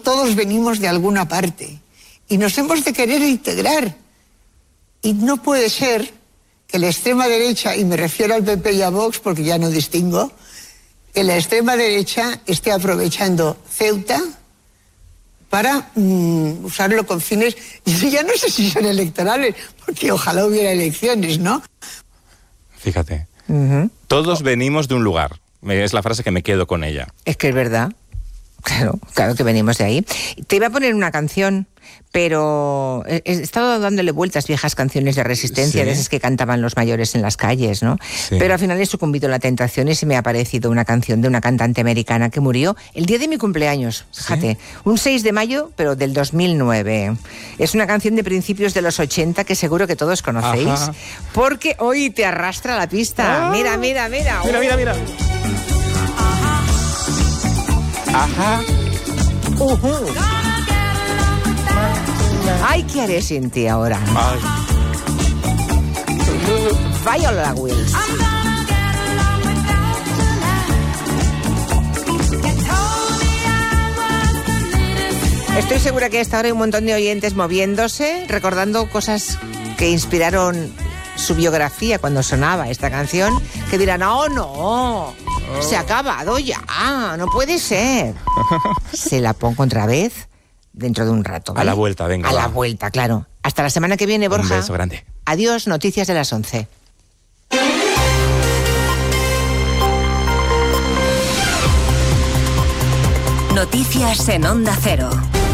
todos venimos de alguna parte y nos hemos de querer integrar. Y no puede ser que la extrema derecha, y me refiero al PP y a Vox porque ya no distingo, que la extrema derecha esté aprovechando Ceuta para usarlo con fines, yo ya no sé si son electorales, porque ojalá hubiera elecciones, ¿no? Fíjate, todos venimos de un lugar. Es la frase que me quedo con ella. Es que es verdad. Claro que venimos de ahí. Te iba a poner una canción, pero he estado dándole vueltas viejas canciones de resistencia, de esas que cantaban los mayores en las calles, ¿no? Sí. Pero al final he sucumbido a la tentación y se me ha aparecido una canción de una cantante americana que murió el día de mi cumpleaños, fíjate, un 6 de mayo, pero del 2009. Es una canción de principios de los 80 que seguro que todos conocéis, porque hoy te arrastra la pista. Mira. Mira. Ajá. Ay, ¿qué haré sin ti ahora? Ay. Viola Wills. Estoy segura que a esta hora hay un montón de oyentes moviéndose, recordando cosas que inspiraron su biografía cuando sonaba esta canción, que dirán, no, se ha acabado ya, no puede ser. Se la pongo otra vez dentro de un rato, ¿vale? A la vuelta, venga. A la vuelta, claro. Hasta la semana que viene, Borja. Un beso grande. Adiós, noticias de las 11. Noticias en Onda Cero.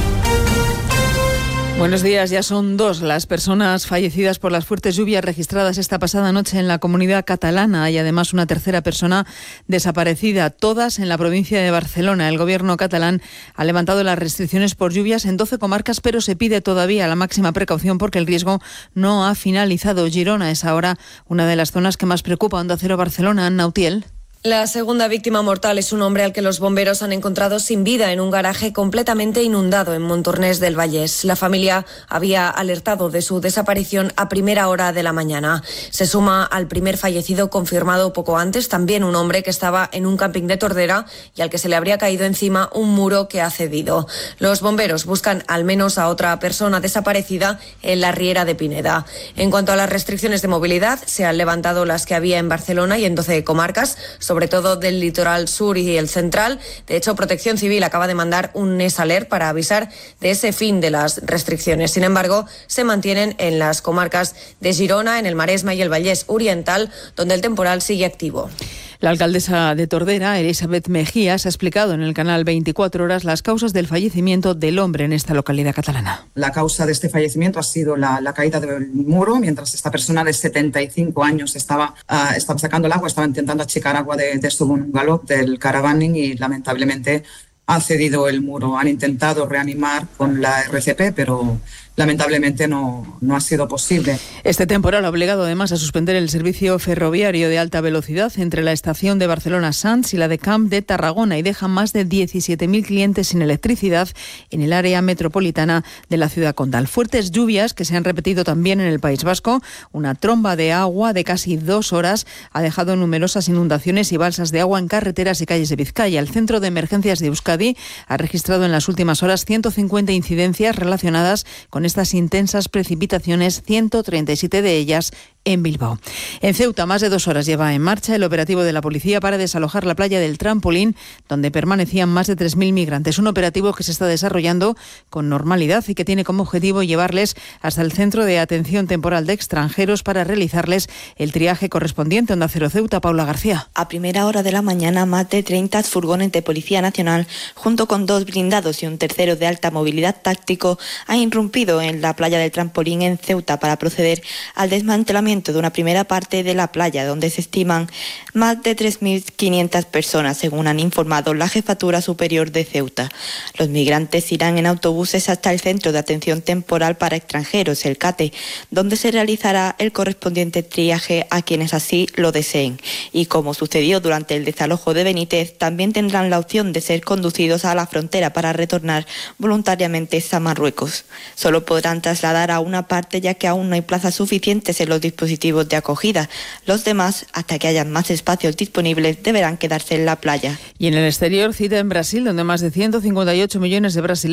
Buenos días, ya son 2 las personas fallecidas por las fuertes lluvias registradas esta pasada noche en la comunidad catalana y además una tercera persona desaparecida, todas en la provincia de Barcelona. El gobierno catalán ha levantado las restricciones por lluvias en 12 comarcas, pero se pide todavía la máxima precaución porque el riesgo no ha finalizado. Girona es ahora una de las zonas que más preocupa. Onda Cero Barcelona, Anna Utiel. La segunda víctima mortal es un hombre al que los bomberos han encontrado sin vida en un garaje completamente inundado en Montornès del Vallès. La familia había alertado de su desaparición a primera hora de la mañana. Se suma al primer fallecido confirmado poco antes, también un hombre que estaba en un camping de Tordera y al que se le habría caído encima un muro que ha cedido. Los bomberos buscan al menos a otra persona desaparecida en la Riera de Pineda. En cuanto a las restricciones de movilidad, se han levantado las que había en Barcelona y en 12 comarcas, sobre todo del litoral sur y el central. De hecho, Protección Civil acaba de mandar un NES Alert para avisar de ese fin de las restricciones. Sin embargo, se mantienen en las comarcas de Girona, en el Maresme y el Vallès Oriental, donde el temporal sigue activo. La alcaldesa de Tordera, Elisabet Mejías, ha explicado en el canal 24 Horas las causas del fallecimiento del hombre en esta localidad catalana. La causa de este fallecimiento ha sido la caída del muro, mientras esta persona de 75 años estaba sacando el agua, estaba intentando achicar agua de su bungalow, del caravaning, y lamentablemente ha cedido el muro. Han intentado reanimar con la RCP, pero lamentablemente no ha sido posible. Este temporal ha obligado además a suspender el servicio ferroviario de alta velocidad entre la estación de Barcelona-Sants y la de Camp de Tarragona y deja más de 17.000 clientes sin electricidad en el área metropolitana de la ciudad condal. Fuertes lluvias que se han repetido también en el País Vasco. Una tromba de agua de casi 2 horas ha dejado numerosas inundaciones y balsas de agua en carreteras y calles de Vizcaya. El Centro de Emergencias de Euskadi ha registrado en las últimas horas 150 incidencias relacionadas con estas intensas precipitaciones, 137 de ellas en Bilbao. En Ceuta, más de 2 horas lleva en marcha el operativo de la policía para desalojar la playa del Trampolín, donde permanecían más de 3.000 migrantes. Un operativo que se está desarrollando con normalidad y que tiene como objetivo llevarles hasta el Centro de Atención Temporal de Extranjeros para realizarles el triaje correspondiente. Onda Cero Ceuta, Paula García. A primera hora de la mañana, más de 30 furgones de Policía Nacional, junto con 2 blindados y un tercero de alta movilidad táctico, han irrumpido en la playa del Trampolín en Ceuta para proceder al desmantelamiento de una primera parte de la playa, donde se estiman más de 3.500 personas, según han informado la Jefatura Superior de Ceuta. Los migrantes irán en autobuses hasta el Centro de Atención Temporal para Extranjeros, el CATE, donde se realizará el correspondiente triaje a quienes así lo deseen. Y como sucedió durante el desalojo de Benítez, también tendrán la opción de ser conducidos a la frontera para retornar voluntariamente a Marruecos. Solo podrán trasladar a una parte, ya que aún no hay plazas suficientes en los dispositivos de acogida. Los demás, hasta que haya más espacios disponibles, deberán quedarse en la playa. Y en el exterior, cita en Brasil, donde más de 158 millones de brasileños